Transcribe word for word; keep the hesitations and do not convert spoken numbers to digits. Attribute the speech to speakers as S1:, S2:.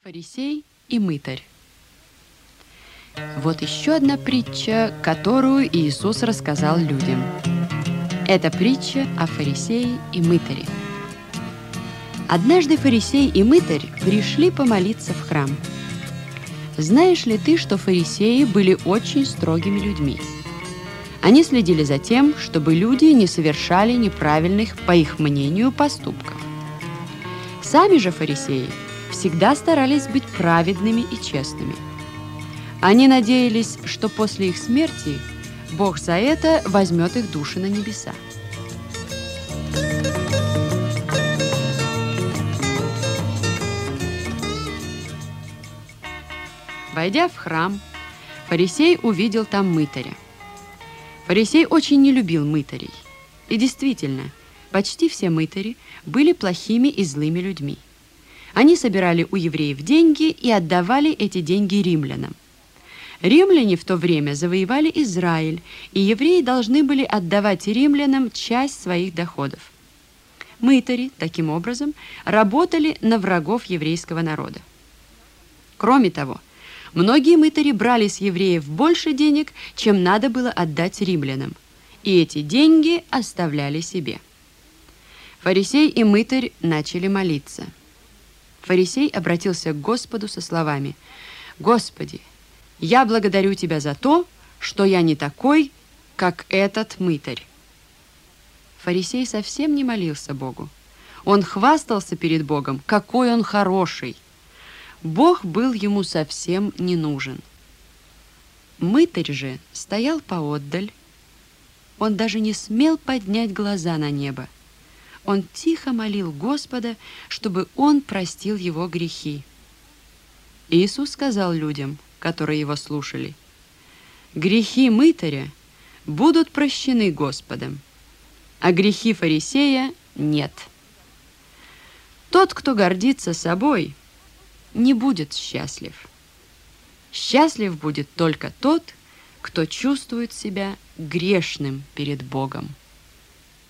S1: Фарисей и мытарь. Вот еще одна притча, которую Иисус рассказал людям. Это притча о фарисее и мытаре. Однажды фарисей и мытарь пришли помолиться в храм. Знаешь ли ты, что фарисеи были очень строгими людьми? Они следили за тем, чтобы люди не совершали неправильных, по их мнению, поступков. Сами же фарисеи всегда старались быть праведными и честными. Они надеялись, что после их смерти Бог за это возьмет их души на небеса. Войдя в храм, фарисей увидел там мытаря. Фарисей очень не любил мытарей. И действительно, почти все мытари были плохими и злыми людьми. Они собирали у евреев деньги и отдавали эти деньги римлянам. Римляне в то время завоевали Израиль, и евреи должны были отдавать римлянам часть своих доходов. Мытари, таким образом, работали на врагов еврейского народа. Кроме того, многие мытари брали с евреев больше денег, чем надо было отдать римлянам, и эти деньги оставляли себе. Фарисей и мытарь начали молиться. Фарисей обратился к Господу со словами: «Господи, я благодарю Тебя за то, что я не такой, как этот мытарь». Фарисей совсем не молился Богу. Он хвастался перед Богом, какой он хороший. Бог был ему совсем не нужен. Мытарь же стоял поотдаль. Он даже не смел поднять глаза на небо. Он тихо молил Господа, чтобы Он простил его грехи. Иисус сказал людям, которые его слушали: «Грехи мытаря будут прощены Господом, а грехи фарисея нет. Тот, кто гордится собой, не будет счастлив. Счастлив будет только тот, кто чувствует себя грешным перед Богом».